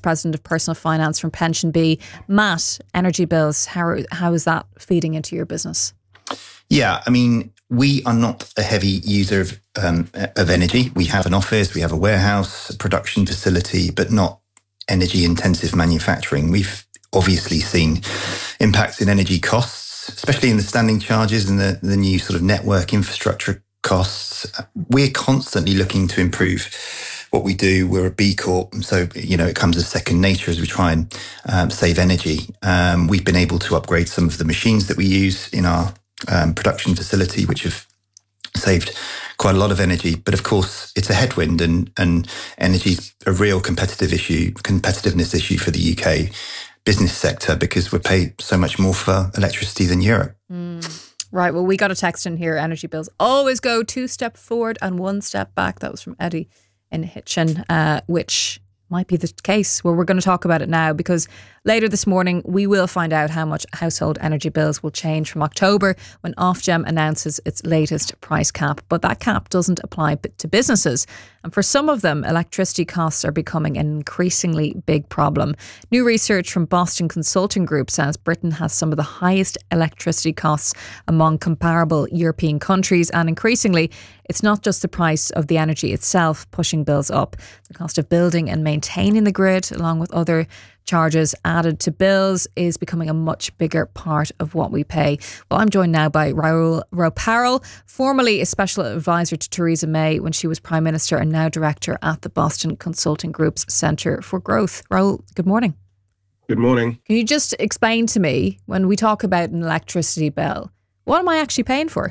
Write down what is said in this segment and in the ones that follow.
President of Personal Finance from Pension B. Matt, energy bills, how is that feeding into your business? Yeah, I mean, we are not a heavy user of energy. We have an office, we have a warehouse, a production facility, but not energy-intensive manufacturing. We've obviously seen impacts in energy costs, especially in the standing charges and the new sort of network infrastructure costs. We're constantly looking to improve what we do. We're a B Corp, so it comes as second nature as we try and save energy. We've been able to upgrade some of the machines that we use in our production facility, which have saved quite a lot of energy. But of course, it's a headwind, and energy's a real competitiveness issue for the UK business sector because we're paid so much more for electricity than Europe. Right. Well, we got a text in here. Energy bills always go 2 steps forward and 1 step back. That was from Eddie in Hitchin, which might be the case. Well, we're going to talk about it now because later this morning we will find out how much household energy bills will change from October when Ofgem announces its latest price cap. But that cap doesn't apply to businesses. And for some of them, electricity costs are becoming an increasingly big problem. New research from Boston Consulting Group says Britain has some of the highest electricity costs among comparable European countries. And increasingly, it's not just the price of the energy itself pushing bills up. The cost of building and maintaining the grid, along with other charges added to bills, is becoming a much bigger part of what we pay. Well, I'm joined now by Rahul Ropal, formerly a special advisor to Theresa May when she was Prime Minister and now Director at the Boston Consulting Group's Centre for Growth. Rahul, good morning. Good morning. Can you just explain to me, when we talk about an electricity bill, what am I actually paying for?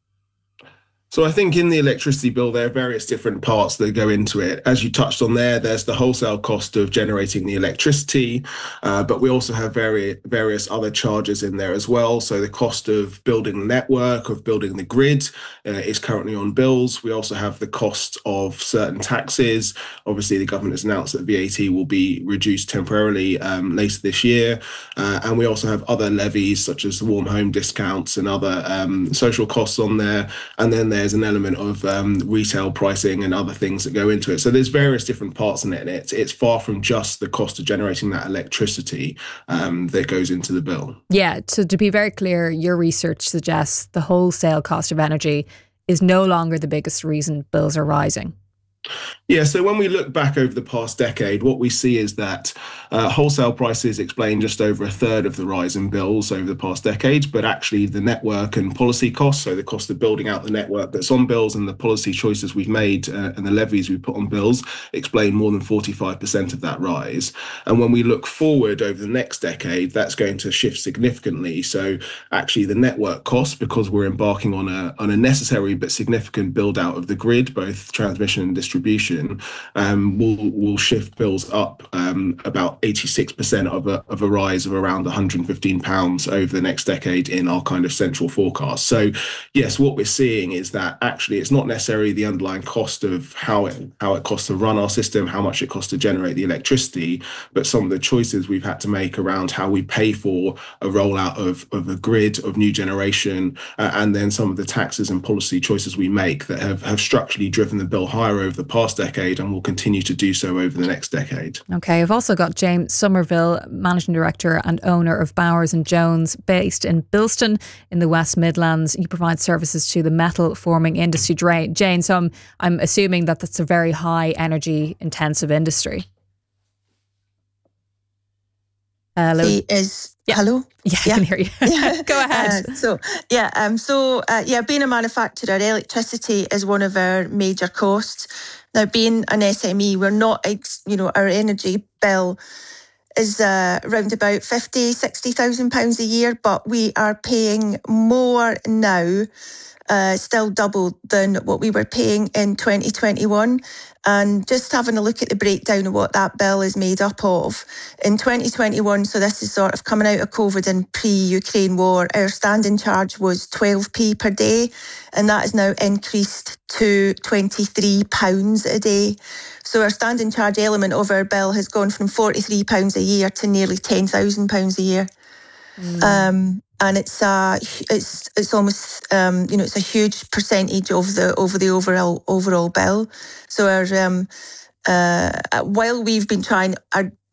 So I think in the electricity bill, there are various different parts that go into it. As you touched on there's the wholesale cost of generating the electricity, but we also have various other charges in there as well. So the cost of building the network, of building the grid is currently on bills. We also have the cost of certain taxes. Obviously, the government has announced that VAT will be reduced temporarily later this year. And we also have other levies such as the warm home discounts and other social costs on there. And then there's an element of retail pricing and other things that go into it. So there's various different parts in it, and it's far from just the cost of generating that electricity that goes into the bill. Yeah, so to be very clear, your research suggests the wholesale cost of energy is no longer the biggest reason bills are rising. Yeah, so when we look back over the past decade, what we see is that wholesale prices explain just over a third of the rise in bills over the past decade, but actually the network and policy costs, so the cost of building out the network that's on bills and the policy choices we've made and the levies we put on bills explain more than 45% of that rise. And when we look forward over the next decade, that's going to shift significantly. So actually the network costs, because we're embarking on a necessary but significant build out of the grid, both transmission and distribution, will shift bills up about 86% of a rise of around £115 over the next decade in our kind of central forecast. So yes, what we're seeing is that actually it's not necessarily the underlying cost of how it costs to run our system, how much it costs to generate the electricity, but some of the choices we've had to make around how we pay for a rollout of a grid of new generation, and then some of the taxes and policy choices we make that have structurally driven the bill higher over the past decade and will continue to do so over the next decade. Okay, I've also got James Somerville, Managing Director and owner of Bowers and Jones, based in Bilston in the West Midlands. You provide services to the metal forming industry. Jane, so I'm assuming that that's a very high energy intensive industry. Hello. Hello? Yeah, I can hear you. Yeah. Go ahead. Being a manufacturer, electricity is one of our major costs. Now, being an SME, we're not, our energy bill is around about £60,000 a year, but we are paying more now, still double than what we were paying in 2021. And just having a look at the breakdown of what that bill is made up of. In 2021, so this is sort of coming out of COVID and pre-Ukraine war, our standing charge was 12p per day, and that is now increased to £23 a day. So our standing charge element of our bill has gone from £43 a year to nearly £10,000 a year. And it's almost it's a huge percentage of the overall bill. So our while we've been trying, our